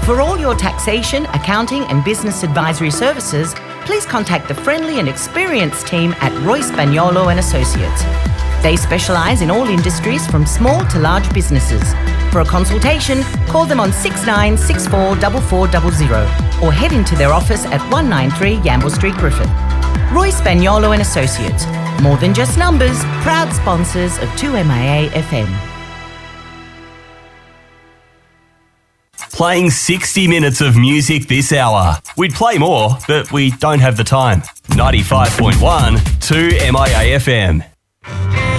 For all your taxation, accounting and business advisory services, please contact the friendly and experienced team at Roy Spagnolo and Associates. They specialise in all industries from small to large businesses. For a consultation, call them on 6964 4400 or head into their office at 193 Yamble Street, Griffith. Roy Spagnolo and Associates. More than just numbers, proud sponsors of 2MIA FM. Playing 60 minutes of music this hour. We'd play more, but we don't have the time. 95.1 2MIA FM.